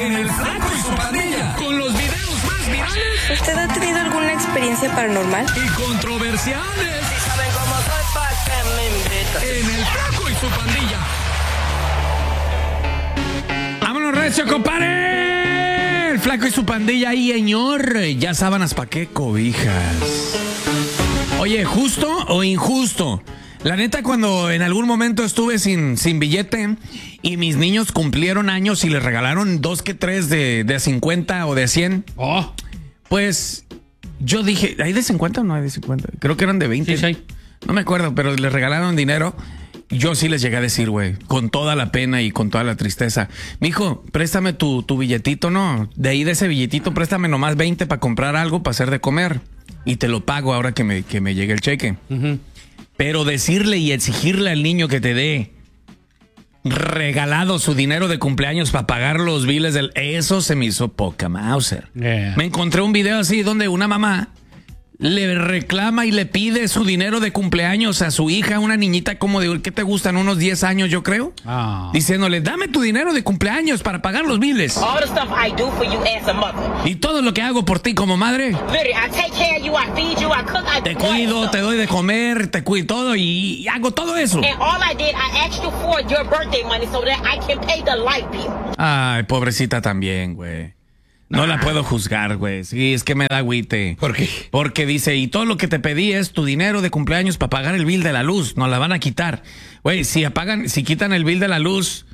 en El Flaco y su Pandilla, con los videos más virales. ¿Usted ha tenido alguna experiencia paranormal? Y controversiales. Si saben cómo soy, ¿pa' qué me invitan? En El Flaco y su Pandilla. ¡Vámonos, recio, compadre! El Flaco y su Pandilla ahí, señor. Ya sábanas pa' qué cobijas. Oye, ¿justo o injusto? La neta, cuando en algún momento estuve sin billete y mis niños cumplieron años y les regalaron 2 que 3 de 50 o de 100, pues yo dije, ¿hay de 50 o no hay de 50? Creo que eran de 20. Sí. No me acuerdo, pero les regalaron dinero. Yo sí les llegué a decir, güey, con toda la pena y con toda la tristeza: mijo, préstame tu billetito, ¿no? De ahí, de ese billetito, préstame nomás 20 para comprar algo, para hacer de comer. Y te lo pago ahora que me llegue el cheque. Uh-huh. Pero decirle y exigirle al niño que te dé regalado su dinero de cumpleaños para pagar los biles eso se me hizo poca Mauser. Yeah. Me encontré un video así donde una mamá le reclama y le pide su dinero de cumpleaños a su hija, una niñita como de, ¿qué te gustan? Unos 10 años, yo creo. Diciéndole, dame tu dinero de cumpleaños para pagar los biles. All the stuff I do for you as a mother. Y todo lo que hago por ti como madre. Literally, I take care of you, I feed you, I cook, I Te do all cuido, that te stuff. doy de comer, te cuido todo y hago todo eso. And all I did, I asked you for your birthday money so that I can pay the light bill. Ay, pobrecita también, güey. No la puedo juzgar, güey. Sí, es que me da agüite. ¿Por qué? Porque dice, y todo lo que te pedí es tu dinero de cumpleaños para pagar el bill de la luz. Nos la van a quitar. Güey, si quitan el bill de la luz,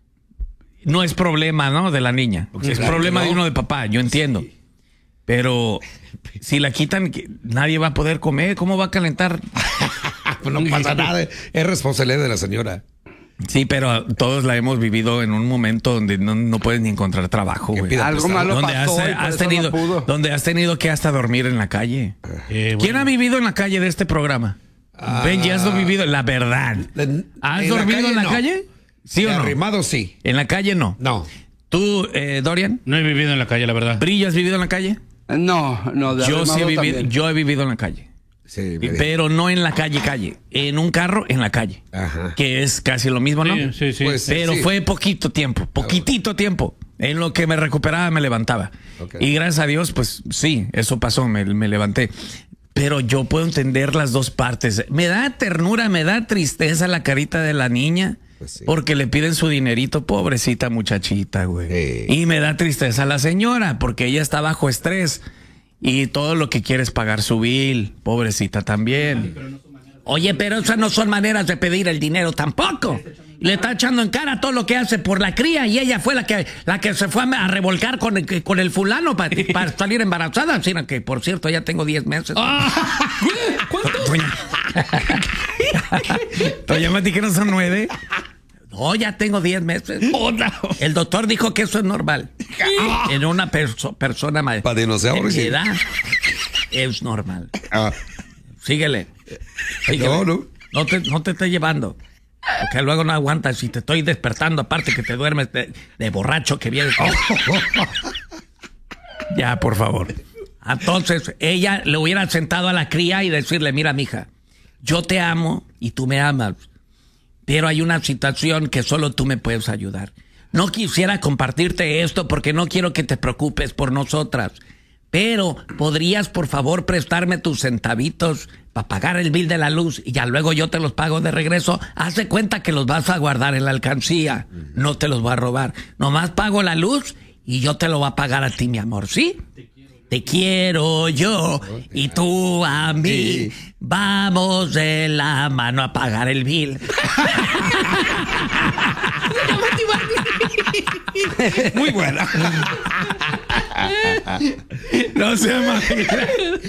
no es problema, ¿no? De la niña. Es problema de uno de papá, yo entiendo. Sí. Pero si la quitan, nadie va a poder comer. ¿Cómo va a calentar? Pues no pasa nada. Es responsabilidad de la señora. Sí, pero todos la hemos vivido en un momento donde no puedes ni encontrar trabajo, güey. Algo malo donde pasó donde has tenido que hasta dormir en la calle. ¿Quién ha vivido en la calle de este programa? Benji, ¿has vivido? La verdad. ¿Has dormido en la calle? ¿Sí o no? Arrimado, sí. En la calle, no. No. ¿Tú, Dorian? No he vivido en la calle, la verdad. ¿Brillo, has vivido en la calle? No, Yo sí he vivido, yo he vivido en la calle. Sí, pero no en la calle. En un carro, en la calle. Ajá. Que es casi lo mismo, ¿no? Sí. Pues, pero sí. fue poquitito tiempo. En lo que me recuperaba, me levantaba. Okay. Y gracias a Dios, pues sí, eso pasó, me levanté. Pero yo puedo entender las dos partes. Me da ternura, me da tristeza la carita de la niña. Pues sí. Porque le piden su dinerito, pobrecita muchachita, güey. Y me da tristeza la señora, porque ella está bajo estrés. Y todo lo que quiere es pagar su bill, pobrecita también. Oye, pero esas no son maneras de pedir el dinero tampoco. Le está echando en cara todo lo que hace por la cría y ella fue la que se fue a revolcar con el fulano para salir embarazada. Sino que, por cierto, ya tengo 10 meses. ¿Cuánto? Doña Mati, que no son 9. No, ya tengo 10 meses. El doctor dijo que eso es normal. En una persona Para dinosaurios. de edad es normal. Síguele. No. No te estoy llevando. Porque luego no aguantas y te estoy despertando. Aparte que te duermes de borracho que vienes. Ya, por favor. Entonces, ella le hubiera sentado a la cría y decirle, mira, mija, yo te amo y tú me amas. Pero hay una situación que solo tú me puedes ayudar. No quisiera compartirte esto porque no quiero que te preocupes por nosotras. Pero, ¿podrías, por favor, prestarme tus centavitos para pagar el bill de la luz y ya luego yo te los pago de regreso? Haz de cuenta que los vas a guardar en la alcancía. No te los voy a robar. Nomás pago la luz y yo te lo voy a pagar a ti, mi amor, ¿sí? Te quiero yo y tú a mí. Sí. Vamos de la mano a pagar el bill. Muy buena. No se imagina.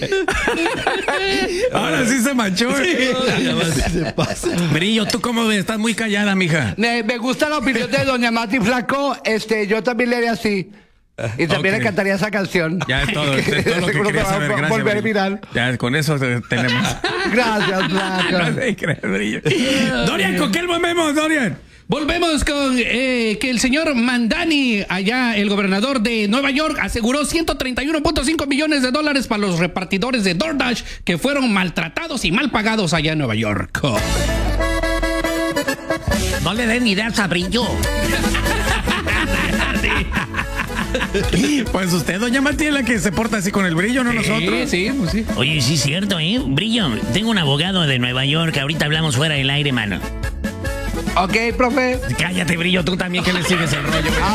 Ahora sí se manchó. Se pasa. Brillo, ¿tú cómo ves? Estás muy callada, mija. Me gusta la opinión de doña Mati Flaco. Yo también le haría así. Y también le cantaría esa canción. Ya es todo lo que quería saber. Gracias, volver viral. Ya, con eso tenemos. Gracias, Flaco. No sé, Brillo. Dorian, ¿con qué volvemos, Dorian? Volvemos con que el señor Mandani, allá el gobernador de Nueva York, aseguró $131.5 millones para los repartidores de DoorDash que fueron maltratados y mal pagados allá en Nueva York. No le den ideas a Brillo. Pues usted, doña Mati, es la que se porta así con el brillo, no nosotros. Sí, pues sí. Oye, sí es cierto, ¿eh? Brillo, tengo un abogado de Nueva York. Ahorita hablamos fuera del aire, mano. Ok, profe. Cállate, Brillo, tú también que le sigues el rollo.